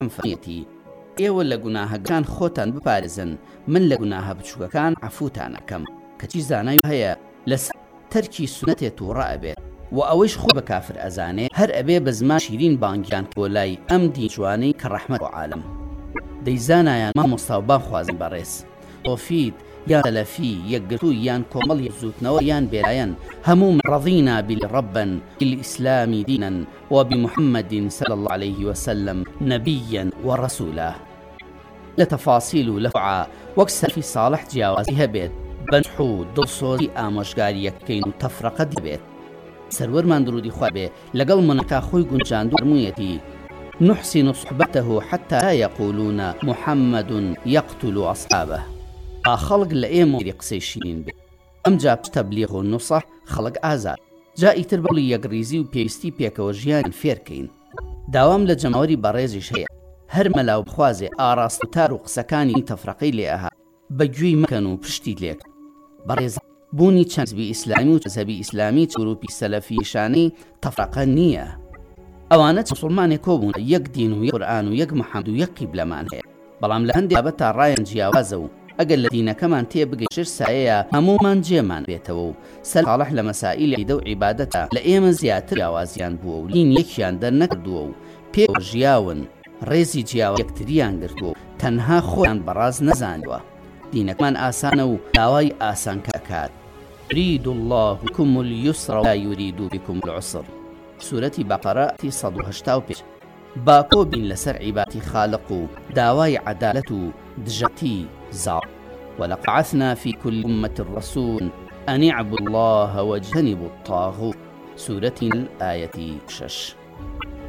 فەرمێتی ئێوە لە گوناهەکان خۆتان بپارێزن، من لە گوناهە بچووکەکان عەفوتان ئەکەم. کەچی زانای هەیە لەسەر تەرکی سونەتێت و ڕائەبێت و ئەوەیش خۆ بە کافر ئەزانێ، هەر ئەبێ بە زمان شیرین بانگیان بۆ لای ئەم دین جوانەی کە ڕەحمەت بۆ عالەم. دەیزانایان مامۆستا و بانخوازن بەڕێز، تۆفید یان سەلەفی، یەکگرتووی یان کۆمەڵ یەکزوتنەوە یان بێلایەن، هەموو ڕەضینا بالرەبا بالئیسلامی دینا وبمحمد صلى الله عليه وسلم نبيا ورسولا. لتفاصيل ولفعا وەک سەلفی صالح جیاوازی هەبێت، بەنجح و دڵسۆزی ئامۆژگاریەکەین و تەفرەقە دەبێت. سەروەرمان درودی خوا بێ لەگەڵ منەکە خۆی گونجاندوو فەرموویەتی نحسن صحبته حتى لا يقولون محمد يقتل أصحابه. خەڵک لە ئێمە قسەی شیرین بێ. ئەمجا تەبلیغ و نوسح خەڵک ئازاد، جا ئیتر بەڵی یەکریزی و پێویستی پێکەوە ژیان فێرکەین. داوام لە جەماوەری بەڕێزیش هەیە، هەر مەلاو بخوازێ ئاراست و تار و قسەکانی تەفرەقەی لێ ئەها بەگوێی مەکەن و پشتی لێک. بەڕێز بوونی چەند حیزبی ئیسلامی و مەزهەبی ئیسلامی گروپی سەلەفیشانەی تەفرەقە نییە. ئەوانە مسڵمانێک کۆبوون، یەک دین و یەک قورئان و یەک محەممەد و یەک قیبلەمان هەیە، بەڵام لە هەندێک بابەتە ڕایان جیاوازە و ئەگەر لە دینەکەمان تێبگەیشت سایەیە هەمومان جێمان بێتەوە و سەلف صالح لە مەسائیلی عیدە و عیبادەتە لە ئێمە زیاتر جیاوازیان بووە و دین یەکیان دەرنەکردووە و پێوە ژیاون، ڕێزی جیاوە یەکتریان گرتووە، تەنها خۆیان بەڕاز نەزانیوە. دینەکەمان ئاسانە و داوای ئاسانکە کات. يريد الله بكم اليسر ولا يريد بكم العسر. سورەتی بەقەرە 185. باکۆ بین لەسەر عیباتی خالق و داوای عەدالەت و دژەتی زاڵ. ولقد بعثنا في كل أمة رسول أن اعبدوا الله واجتنبوا الطاغوت. سورة الآية 6.